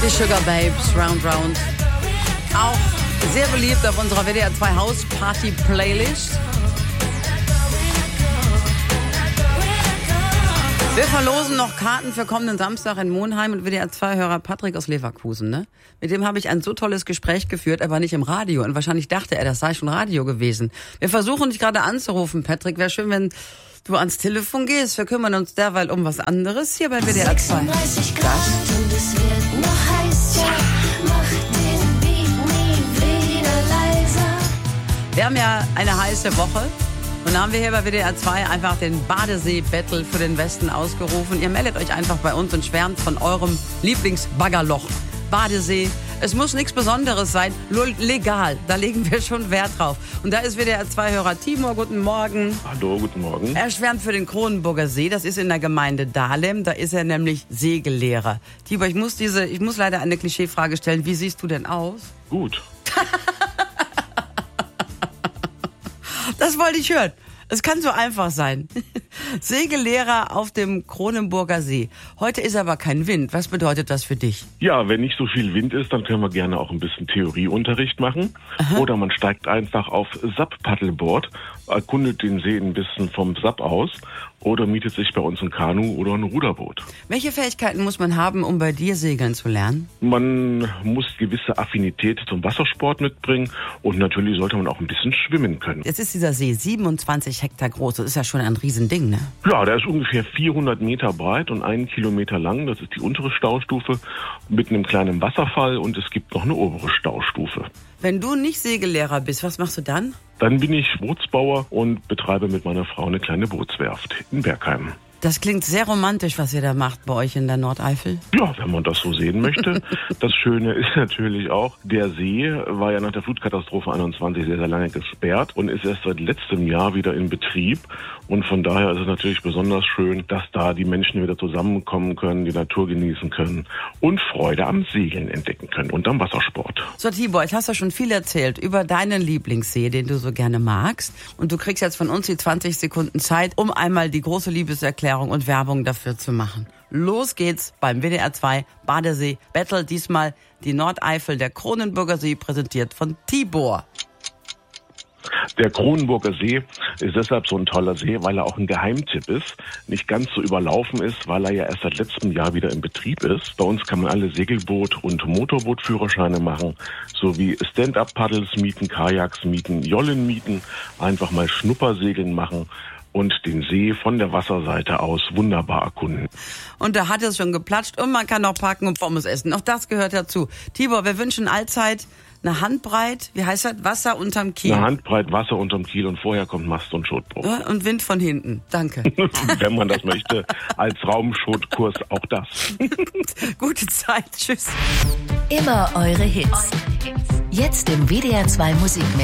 Die Sugar Babes, Round Round. Auch sehr beliebt auf unserer WDR 2 House Party Playlist. Wir verlosen noch Karten für kommenden Samstag in Monheim und WDR 2-Hörer Patrick aus Leverkusen, ne? Mit dem habe ich ein so tolles Gespräch geführt, aber nicht im Radio. Und wahrscheinlich dachte er, das sei schon Radio gewesen. Wir versuchen dich gerade anzurufen, Patrick. Wäre schön, wenn du ans Telefon gehst. Wir kümmern uns derweil um was anderes hier bei WDR 2. 36 Grad und es wird noch heißer. Mach den Beat nie wieder leiser. Wir haben ja eine heiße Woche. Und da haben wir hier bei WDR 2 einfach den Badesee-Battle für den Westen ausgerufen. Ihr meldet euch einfach bei uns und schwärmt von eurem Lieblingsbaggerloch. Badesee. Es muss nichts Besonderes sein, nur legal. Da legen wir schon Wert drauf. Und da ist WDR 2-Hörer Timur. Guten Morgen. Hallo, guten Morgen. Er schwärmt für den Kronenburger See. Das ist in der Gemeinde Dahlem. Da ist er nämlich Segellehrer. Timur, ich muss leider eine Klischeefrage stellen. Wie siehst du denn aus? Gut. Das wollte ich hören. Es kann so einfach sein. Segellehrer auf dem Kronenburger See. Heute ist aber kein Wind. Was bedeutet das für dich? Ja, wenn nicht so viel Wind ist, dann können wir gerne auch ein bisschen Theorieunterricht machen. Aha. Oder man steigt einfach auf SUP-Paddleboard, erkundet den See ein bisschen vom SUP aus oder mietet sich bei uns ein Kanu oder ein Ruderboot. Welche Fähigkeiten muss man haben, um bei dir segeln zu lernen? Man muss gewisse Affinität zum Wassersport mitbringen und natürlich sollte man auch ein bisschen schwimmen können. Jetzt ist dieser See 27 Hektar groß. Das ist ja schon ein Riesending, ne? Ja, der ist ungefähr 400 Meter breit und 1 Kilometer lang. Das ist die untere Staustufe mit einem kleinen Wasserfall und es gibt noch eine obere Staustufe. Wenn du nicht Segellehrer bist, was machst du dann? Dann bin ich Bootsbauer und betreibe mit meiner Frau eine kleine Bootswerft in Bergheim. Das klingt sehr romantisch, was ihr da macht bei euch in der Nordeifel. Ja, wenn man das so sehen möchte. Das Schöne ist natürlich auch, der See war ja nach der Flutkatastrophe 21 sehr, sehr lange gesperrt und ist erst seit letztem Jahr wieder in Betrieb. Und von daher ist es natürlich besonders schön, dass da die Menschen wieder zusammenkommen können, die Natur genießen können und Freude am Segeln entdecken können und am Wassersport. So, Tibor, ich hast ja schon viel erzählt über deinen Lieblingssee, den du so gerne magst. Und du kriegst jetzt von uns die 20 Sekunden Zeit, um einmal die große Liebeserklärung und Werbung dafür zu machen. Los geht's beim WDR 2 Badesee Battle. Diesmal die Nordeifel, der Kronenburger See, präsentiert von Tibor. Der Kronenburger See ist deshalb so ein toller See, weil er auch ein Geheimtipp ist, nicht ganz so überlaufen ist, weil er ja erst seit letztem Jahr wieder in Betrieb ist. Bei uns kann man alle Segelboot- und Motorbootführerscheine machen, sowie Stand-Up-Paddles mieten, Kajaks mieten, Jollen mieten, einfach mal Schnuppersegeln machen und den See von der Wasserseite aus wunderbar erkunden. Und da hat es schon geplatscht und man kann noch parken und Pommes essen. Auch das gehört dazu. Tibor, wir wünschen allzeit eine Handbreit, wie heißt das? Wasser unterm Kiel. Eine Handbreit Wasser unterm Kiel und vorher kommt Mast und Schotbruch. Und Wind von hinten. Danke. Wenn man das möchte, als Raumschotkurs auch das. Gute Zeit. Tschüss. Immer eure Hits. Jetzt im WDR 2 Musikmix.